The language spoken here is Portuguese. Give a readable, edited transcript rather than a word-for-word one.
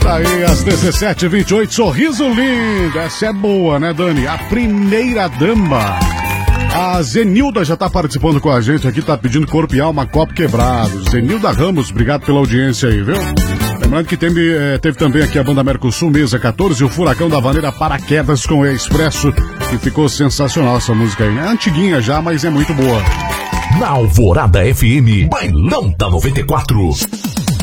Aí, às 17h28, sorriso lindo. Essa é boa, né, Dani? A primeira dama. A Zenilda já tá participando com a gente aqui, tá pedindo corpo e alma, copo quebrado. Zenilda Ramos, obrigado pela audiência aí, viu? Lembrando que teve também aqui a banda Mercosul, mesa 14, o Furacão da Vaneira Paraquedas com o Expresso, que ficou sensacional essa música aí, né? É antiguinha já, mas é muito boa. Na Alvorada FM, Bailão da 94.